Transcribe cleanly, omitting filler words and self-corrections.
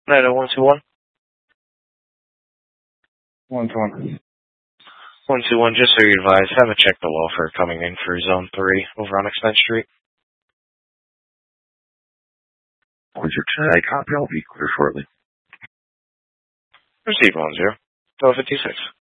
90121. 121. 121, just so you're advised, haven't checked the welfare coming in for Zone 3 over on Expense Street. Clear tonight, copy, I'll be clear shortly. Receive 10. 1256.